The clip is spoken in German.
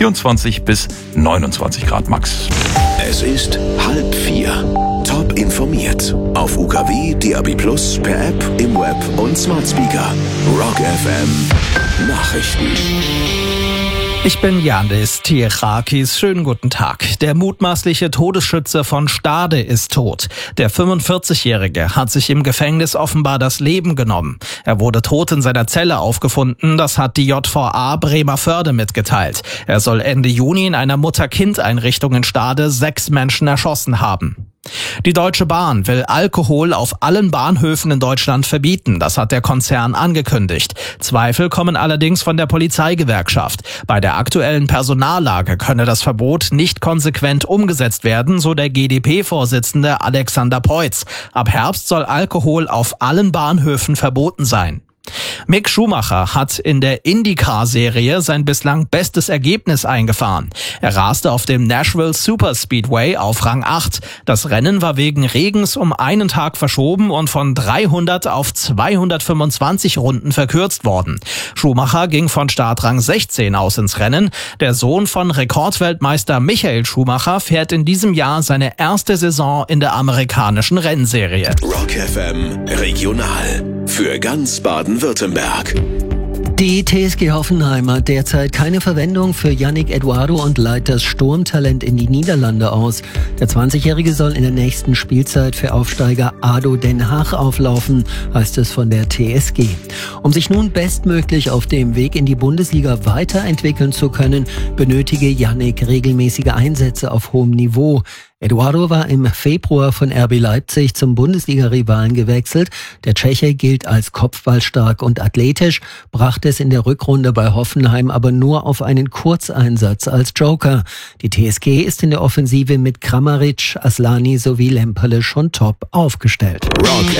24 bis 29 Grad max. Es ist 3:30. Top informiert. Auf UKW, DAB+, per App, im Web und Smart Speaker. Rock FM Nachrichten. Ich bin Janis Tierakis. Schönen guten Tag. Der mutmaßliche Todesschütze von Stade ist tot. Der 45-Jährige hat sich im Gefängnis offenbar das Leben genommen. Er wurde tot in seiner Zelle aufgefunden. Das hat die JVA Bremervörde mitgeteilt. Er soll Ende Juni in einer Mutter-Kind-Einrichtung in Stade 6 Menschen erschossen haben. Die Deutsche Bahn will Alkohol auf allen Bahnhöfen in Deutschland verbieten. Das hat der Konzern angekündigt. Zweifel kommen allerdings von der Polizeigewerkschaft. Bei der aktuellen Personallage könne das Verbot nicht konsequent umgesetzt werden, so der GdP-Vorsitzende Alexander Peutz. Ab Herbst soll Alkohol auf allen Bahnhöfen verboten sein. Mick Schumacher hat in der IndyCar-Serie sein bislang bestes Ergebnis eingefahren. Er raste auf dem Nashville Superspeedway auf Rang 8. Das Rennen war wegen Regens um einen Tag verschoben und von 300 auf 225 Runden verkürzt worden. Schumacher ging von Startrang 16 aus ins Rennen. Der Sohn von Rekordweltmeister Michael Schumacher fährt in diesem Jahr seine erste Saison in der amerikanischen Rennserie. Rock FM Regional für ganz Baden-Württemberg. Die TSG Hoffenheim hat derzeit keine Verwendung für Yannick Eduardo und leiht das Sturmtalent in die Niederlande aus. Der 20-Jährige soll in der nächsten Spielzeit für Aufsteiger ADO Den Haag auflaufen, heißt es von der TSG. Um sich nun bestmöglich auf dem Weg in die Bundesliga weiterentwickeln zu können, benötige Yannick regelmäßige Einsätze auf hohem Niveau. Eduardo war im Februar von RB Leipzig zum Bundesliga-Rivalen gewechselt. Der Tscheche gilt als kopfballstark und athletisch, brachte es in der Rückrunde bei Hoffenheim aber nur auf einen Kurzeinsatz als Joker. Die TSG ist in der Offensive mit Kramaric, Aslani sowie Lemperle schon top aufgestellt. Rock